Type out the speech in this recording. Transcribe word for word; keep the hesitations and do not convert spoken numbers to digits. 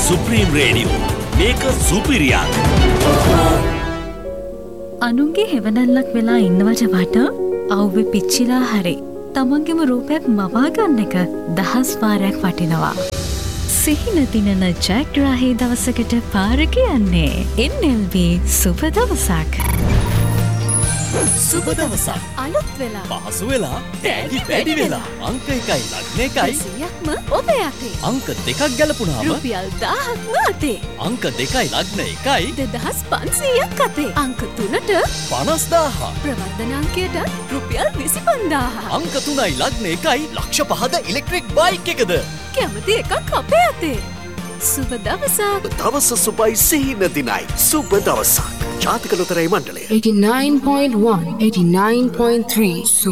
Supreme Radio. Make a superior. අනුන්ගේ හෙවණැල්ලක් වෙලා ඉන්නවට වඩා අවුවේ පිච්චිලා හරි තමන්ගේම රූපයක් මවා ගන්න එක දහස් වාරයක් වටිනවා. සිහින දිනන ජයග්‍රාහී දවසකට පාර කියන්නේ N L B සුබ දවසක්. සුබ දවසක්. අලුත් වෙලා. පහසු වෙලා. ටැලි වැඩි වෙලා. අංක එකයි ලග්න එකයි. සියයක්ම ඔබේ අතේ. අංක දෙකක් ගැලපුණාම රුපියල් දහයක්ම අතේ. අංක දෙකයි ලග්න එකයි. දෙදහස් පන්සීයක් අතේ. අංක තුනට පනස් දාහක්. ප්‍රවර්ධන අංකයට රුපියල් විසි පන්දාහක්. අංක තුනයි ලග්න එකයි ලක්ෂ පහද ඉලෙක්ට්‍රික් බයික් එකද. කැමති එකක් අපේ අතේ. සුබ දවසක්. දවස සුබයි සිහින දිනයි. සුබ දවසක්. ජාතික ලොතරැයි මණ්ඩලය eighty-nine point one eighty-nine point three